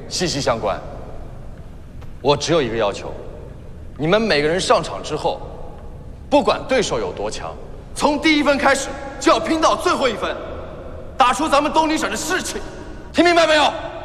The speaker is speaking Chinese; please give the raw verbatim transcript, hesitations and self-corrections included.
息息相关。我只有一个要求，你们每个人上场之后，不管对手有多强，从第一分开始就要拼到最后一分，打出咱们东宁省的士气，听明白没有？